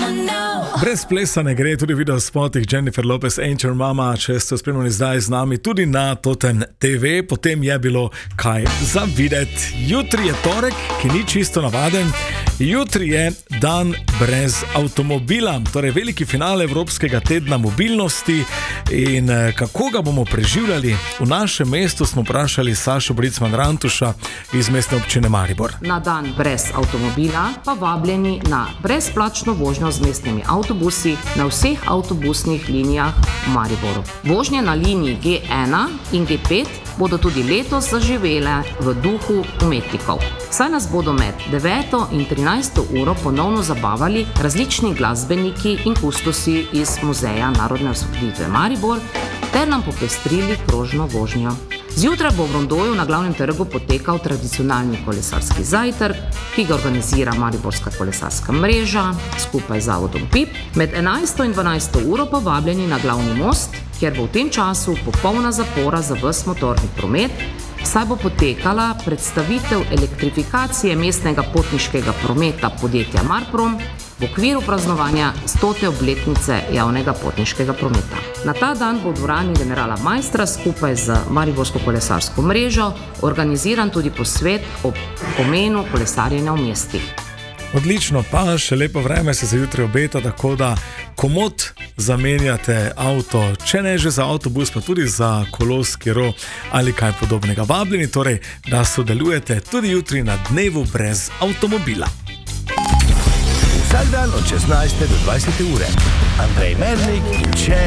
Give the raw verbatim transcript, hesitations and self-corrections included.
Brez plesa ne gre, tudi video spotih Jennifer Lopez, Angel Mama, če ste spremljali zdaj z nami tudi na Totem T V, potem je bilo kaj za videti. Jutri je torek, ki ni čisto navaden, jutri je dan brez avtomobila, torej veliki finale Evropskega tedna mobilnosti in kako ga bomo preživljali v našem mestu, smo vprašali Sašo Bricman-Rantuša iz Mestne občine Maribor. Na dan brez avtomobila pa vabljeni na brezplačno vožnjo z mestnimi avtobusi na vseh avtobusnih linijah v Mariboru. Vožnje na liniji G ena in G pet bodo tudi letos zaživele v duhu umetnikov. Saj nas bodo med deveto in trinajsto uro ponovno zabavali različni glasbeniki in kustosi iz Muzeja narodne osamosvojitve Maribor ter nam popestrili krožno vožnjo. Zjutraj bo v Rondoju na glavnem trgu potekal tradicionalni kolesarski zajtrk, ki ga organizira Mariborska kolesarska mreža skupaj z zavodom P I P. Med enajsto in dvanajsto uro pa vabljeni na glavni most, kjer bo v tem času popolna zapora za ves motorni promet, saj bo potekala predstavitev elektrifikacije mestnega potniškega prometa podjetja Marprom v okviru praznovanja stote obletnice javnega potniškega prometa. Na ta dan bo v dvorani generala Maistra skupaj z Mariborsko kolesarsko mrežo organiziran tudi posvet o pomenu kolesarjenja v mestih. Odlično, pa še lepo vreme se za jutri obeta, tako da komot zamenjate avto, če ne že za avtobus, pa tudi za koloski ro ali kaj podobnega. Vabljeni torej, da sodelujete tudi jutri na dnevu brez avtomobila. Vsak dan od šestnajste do dvajsete ure. Andrej Mernik in Če